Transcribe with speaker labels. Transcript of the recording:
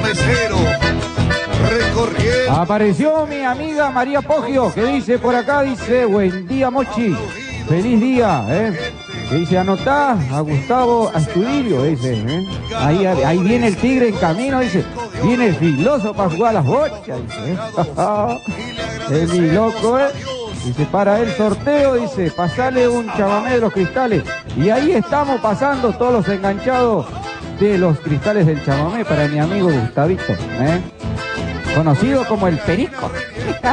Speaker 1: mesero, recorriendo.
Speaker 2: Apareció mi amiga María Poggio, que dice por acá, dice, buen día Mochi, feliz día, que dice, anotá a Gustavo Astudillo, dice, ahí viene el tigre en camino, dice, viene filoso para jugar a las bochas, dice, es mi loco, dice, para el sorteo, dice, pasale un chamamé de los cristales, y ahí estamos pasando todos los enganchados de los cristales del chamamé para mi amigo Gustavito, conocido como el Perico.